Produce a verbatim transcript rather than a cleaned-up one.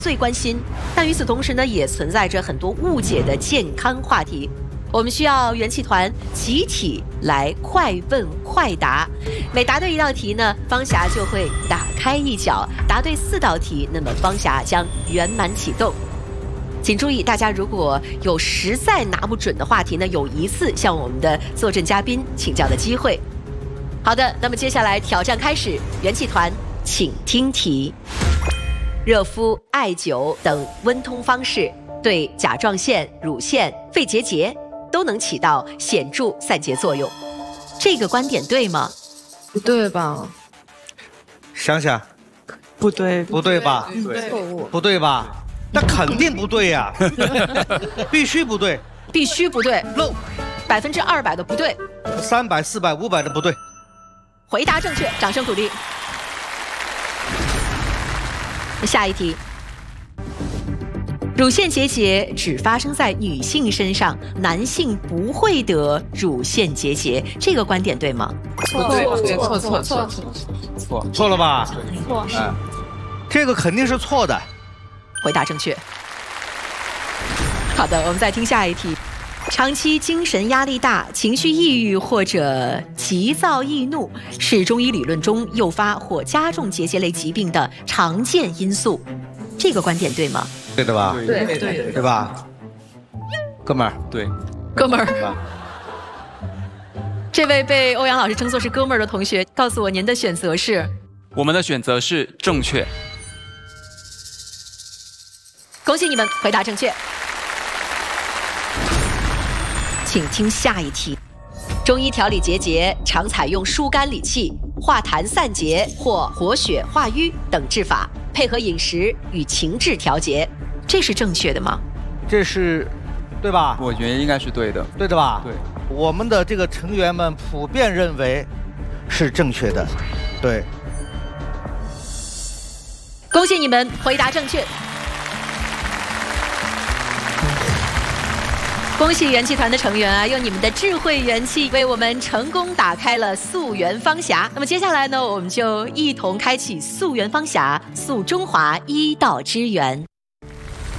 最关心，但与此同时呢，也存在着很多误解的健康话题。我们需要元气团集体来快问快答，每答对一道题呢，方匣就会打开一角；答对四道题，那么方匣将圆满启动。请注意，大家如果有实在拿不准的话题呢，有一次向我们的坐镇嘉宾请教的机会。好的，那么接下来挑战开始，元气团请听题。热敷、艾灸等温通方式对甲状腺、乳腺、肺结节都能起到显著散结作用，这个观点对吗？ 不对吧？ 想想， 不对， 不对吧？ 不对，错误， 不对吧？那肯定不对呀、啊，必须不对， 必须不对， 漏， 百分之二百的不对， 三百、四百、五百的不对。 回答正确，掌声鼓励。下一题。乳腺结节只发生在女性身上，男性不会得乳腺结节，这个观点对吗？ 错错错错错错错了吧？ 错， 嗯，这个肯定是错的。 回答正确。好的，我们再听下一题。长期精神压力大、情绪抑郁或者急躁易怒，是中医理论中诱发或加重结节类疾病的常见因素，这个观点对吗？ 对的吧？ 对对对， 对吧？哥们儿， 对， 哥们儿。这位被欧阳老师称作是哥们儿的同学，告诉我您的选择是？ 我们的选择是正确。 恭喜你们，回答正确。请听下一题。中医调理结节常采用疏肝理气、化痰散结或活血化瘀等治法，配合饮食与情志调节，这是正确的吗？ 这是对吧？ 我觉得应该是对的。 对的吧？ 对， 我们的这个成员们普遍认为是正确的。对， 恭喜你们，回答正确。恭喜元气团的成员啊，用你们的智慧元气为我们成功打开了溯源方匣。那么接下来呢，我们就一同开启溯源方匣，溯中华医道之源。